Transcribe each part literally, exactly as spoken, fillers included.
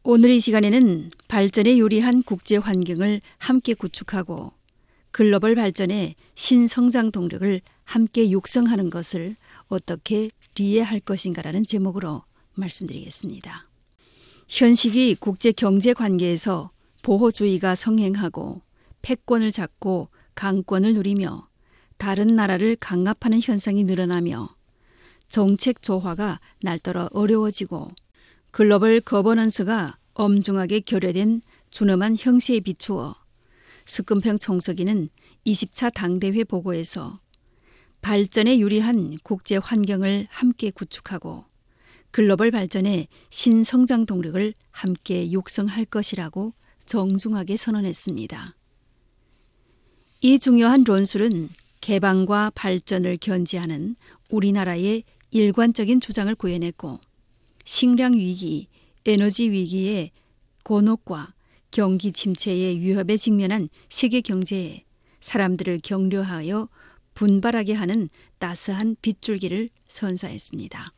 오늘 이 시간에는 발전에 유리한 국제 환경을 함께 구축하고 글로벌 발전의 신성장 동력을 함께 육성하는 것을 어떻게 이해할 것인가라는 제목으로 말씀드리겠습니다. 현 시기 국제 경제 관계에서 보호주의가 성행하고 패권을 잡고 강권을 누리며 다른 나라를 강압하는 현상이 늘어나며 정책 조화가 날더러 어려워지고 글로벌 거버넌스가 엄중하게 결여된 준엄한 형식에 비추어 스끈평 총서기는 이십 차 당대회 보고에서 발전에 유리한 국제 환경을 함께 구축하고 글로벌 발전의 신성장 동력을 함께 육성할 것이라고 정중하게 선언했습니다. 이 중요한論술은 개방과 발전을 견지하는 우리나라의 일관적인 주장을 구현했고 식량 위기, 에너지 위기의 곤혹과 경기 침체의 위협에 직면한 세계 경제에 사람들을 격려하여 분발하게 하는 따스한 빗줄기를 선사했습니다.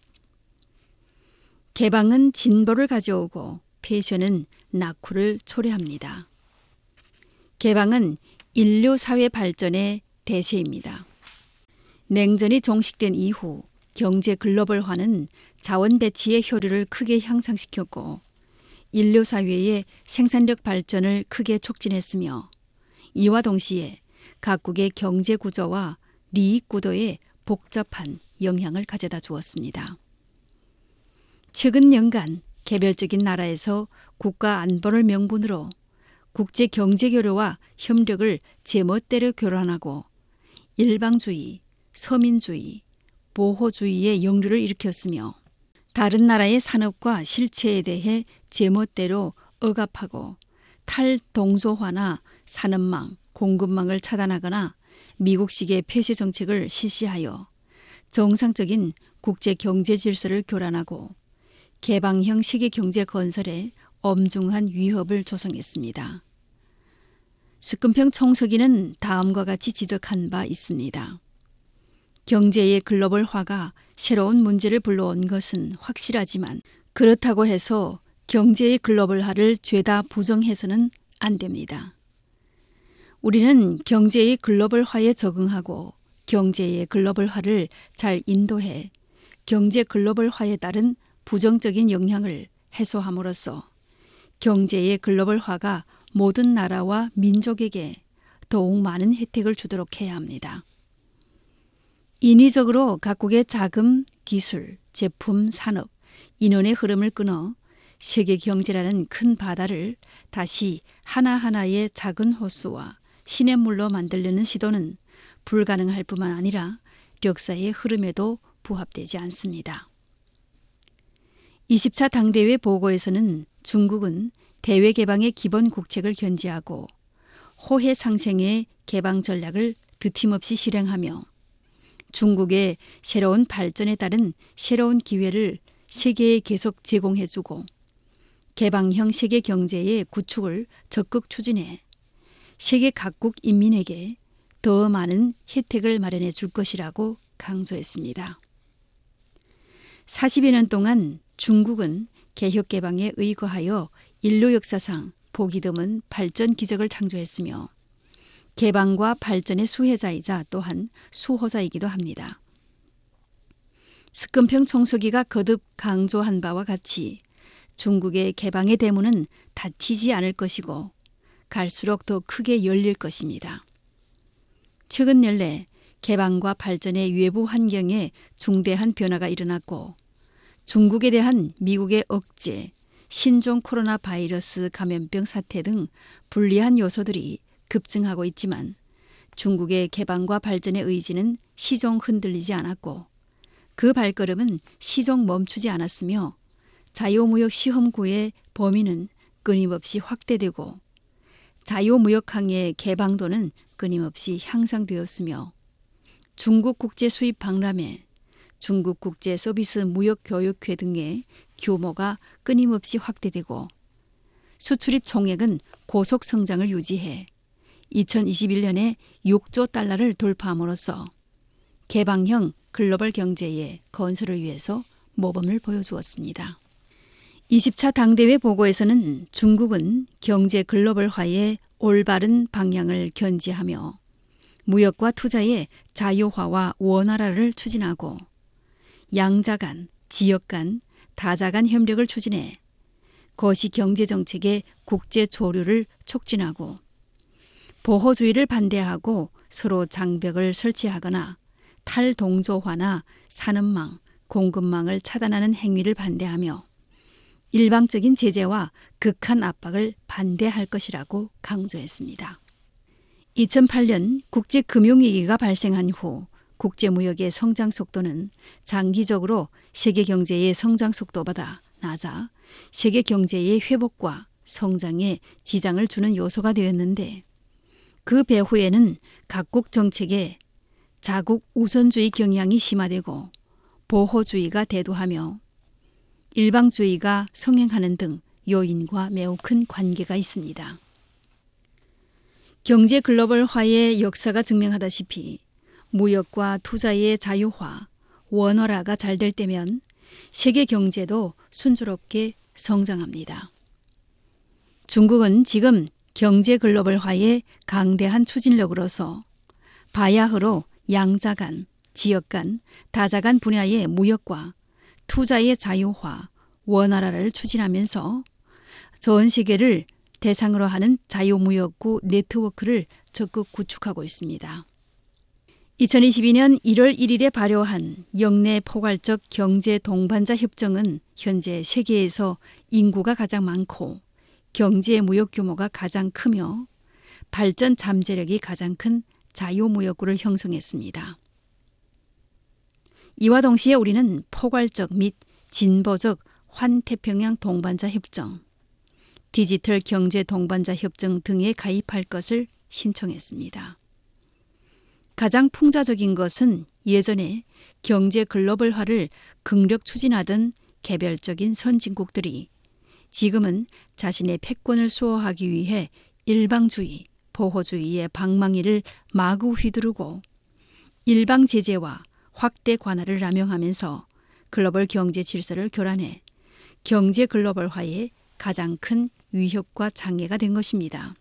개방은 진보를 가져오고 패션은 낙후를 초래합니다. 개방은 인류 사회 발전의 대세입니다. 냉전이 종식된 이후 경제 글로벌화는 자원 배치의 효율을 크게 향상시켰고 인류 사회의 생산력 발전을 크게 촉진했으며 이와 동시에 각국의 경제 구조와利益 구도에 복잡한 영향을 가져다 주었습니다. 최근 년간 개별적인 나라에서 국가 안보를 명분으로 국제 경제 교류와 협력을 제멋대로 교란하고 일방주의, 서민주의, 보호주의의 영류를 일으켰으며 다른 나라의 산업과 실체에 대해 제멋대로 억압하고 탈동조화나 산업망, 공급망을 차단하거나 미국식의 폐쇄 정책을 실시하여 정상적인 국제 경제 질서를 교란하고 개방형 세계 경제 건설에 엄중한 위협을 조성했습니다. 스끈평 총서기는 다음과 같이 지적한 바 있습니다. 경제의 글로벌화가 새로운 문제를 불러온 것은 확실하지만 그렇다고 해서 경제의 글로벌화를 죄다 부정해서는 안 됩니다. 우리는 경제의 글로벌화에 적응하고 경제의 글로벌화를 잘 인도해 경제 글로벌화에 따른 부정적인 영향을 해소함으로써 경제의 글로벌화가 모든 나라와 민족에게 더욱 많은 혜택을 주도록 해야 합니다. 인위적으로 각국의 자금, 기술, 제품, 산업, 인원의 흐름을 끊어 세계 경제라는 큰 바다를 다시 하나하나의 작은 호수와 시냇물로 만들려는 시도는 불가능할 뿐만 아니라 역사의 흐름에도 부합되지 않습니다. 이십 차 당대회 보고에서는 중국은 대외 개방의 기본 국책을 견지하고 호혜 상생의 개방 전략을 드팀없이 실행하며 중국의 새로운 발전에 따른 새로운 기회를 세계에 계속 제공해주고 개방형 세계 경제의 구축을 적극 추진해 세계 각국 인민에게 더 많은 혜택을 마련해 줄 것이라고 강조했습니다. 사십여 년 동안 중국은 개혁 개방에 의거하여 인류 역사상 보기 드문 발전 기적을 창조했으며 개방과 발전의 수혜자이자 또한 수호자이기도 합니다. 스끈평 총서기가 거듭 강조한 바와 같이 중국의 개방의 대문은 닫히지 않을 것이고 갈수록 더 크게 열릴 것입니다. 최근 연래 개방과 발전의 외부 환경에 중대한 변화가 일어났고 중국에 대한 미국의 억제, 신종 코로나 바이러스 감염병 사태 등 불리한 요소들이 급증하고 있지만 중국의 개방과 발전의 의지는 시종 흔들리지 않았고 그 발걸음은 시종 멈추지 않았으며 자유무역 시험구의 범위는 끊임없이 확대되고 자유무역항의 개방도는 끊임없이 향상되었으며 중국 국제 수입 박람회, 중국 국제 서비스 무역교육회 등의 규모가 끊임없이 확대되고 수출입 총액은 고속 성장을 유지해 이천이십일 년에 육조 달러를 돌파함으로써 개방형 글로벌 경제의 건설을 위해서 모범을 보여주었습니다. 이십 차 당대회 보고에서는 중국은 경제 글로벌화의 올바른 방향을 견지하며 무역과 투자의 자유화와 원활화를 추진하고 양자 간, 지역 간, 다자 간 협력을 추진해 거시 경제정책의 국제 조류를 촉진하고 보호주의를 반대하고 서로 장벽을 설치하거나 탈동조화나 산업망, 공급망을 차단하는 행위를 반대하며 일방적인 제재와 극한 압박을 반대할 것이라고 강조했습니다. 이천팔 년 국제금융위기가 발생한 후 국제무역의 성장 속도는 장기적으로 세계 경제의 성장 속도보다 낮아 세계 경제의 회복과 성장에 지장을 주는 요소가 되었는데 그 배후에는 각국 정책에 자국 우선주의 경향이 심화되고 보호주의가 대두하며 일방주의가 성행하는 등 요인과 매우 큰 관계가 있습니다. 경제 글로벌화의 역사가 증명하다시피 무역과 투자의 자유화, 원활화가 잘 될 때면 세계 경제도 순조롭게 성장합니다. 중국은 지금 경제 글로벌화의 강대한 추진력으로서 바야흐로 양자 간, 지역 간, 다자 간 분야의 무역과 투자의 자유화, 원활화를 추진하면서 전 세계를 대상으로 하는 자유무역구 네트워크를 적극 구축하고 있습니다. 이천이십이 년 일월 일일에 발효한 영내 포괄적 경제 동반자 협정은 현재 세계에서 인구가 가장 많고 경제 무역 규모가 가장 크며 발전 잠재력이 가장 큰 자유무역구를 형성했습니다. 이와 동시에 우리는 포괄적 및 진보적 환태평양 동반자 협정, 디지털 경제 동반자 협정 등에 가입할 것을 신청했습니다. 가장 풍자적인 것은 예전에 경제 글로벌화를 극력 추진하던 개별적인 선진국들이 지금은 자신의 패권을 수호하기 위해 일방주의, 보호주의의 방망이를 마구 휘두르고 일방 제재와 확대 관할을 남용하면서 글로벌 경제 질서를 교란해 경제 글로벌화의 가장 큰 위협과 장애가 된 것입니다.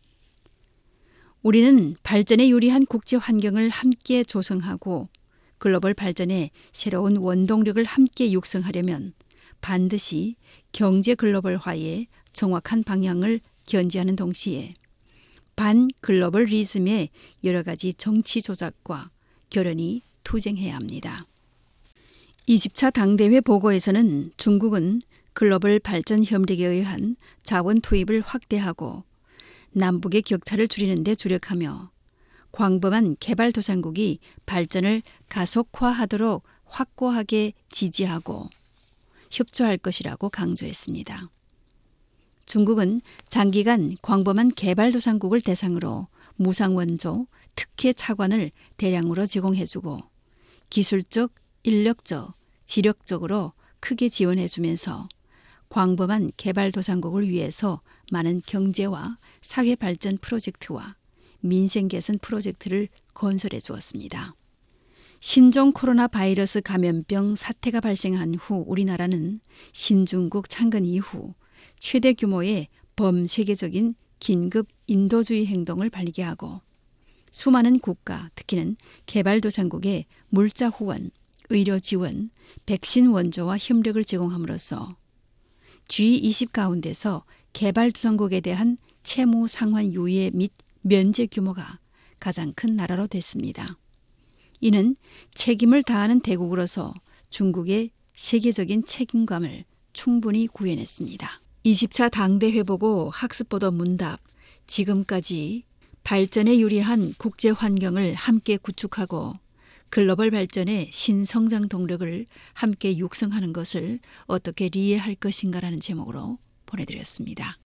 우리는 발전에 유리한 국제 환경을 함께 조성하고 글로벌 발전에 새로운 원동력을 함께 육성하려면 반드시 경제 글로벌화의 정확한 방향을 견지하는 동시에 반글로벌리즘의 여러 가지 정치 조작과 결연히 투쟁해야 합니다. 이십 차 당대회 보고에서는 중국은 글로벌 발전 협력에 의한 자원 투입을 확대하고 남북의 격차를 줄이는 데 주력하며 광범한 개발도상국이 발전을 가속화하도록 확고하게 지지하고 협조할 것이라고 강조했습니다. 중국은 장기간 광범한 개발도상국을 대상으로 무상원조, 특혜 차관을 대량으로 제공해주고 기술적, 인력적, 지력적으로 크게 지원해주면서 광범한 개발도상국을 위해서 많은 경제와 사회발전 프로젝트와 민생개선 프로젝트를 건설해 주었습니다. 신종 코로나 바이러스 감염병 사태가 발생한 후 우리나라는 신중국 창건 이후 최대 규모의 범세계적인 긴급 인도주의 행동을 발기하고 수많은 국가, 특히는 개발도상국에 물자 후원, 의료 지원, 백신 원조와 협력을 제공함으로써 지 이십 가운데서 개발도상국에 대한 채무 상환 유예 및 면제 규모가 가장 큰 나라로 됐습니다. 이는 책임을 다하는 대국으로서 중국의 세계적인 책임감을 충분히 구현했습니다. 이십 차 당대회 보고 학습보도 문답, 지금까지 발전에 유리한 국제 환경을 함께 구축하고 글로벌 발전의 신성장 동력을 함께 육성하는 것을 어떻게 리해할 것인가라는 제목으로 보내드렸습니다.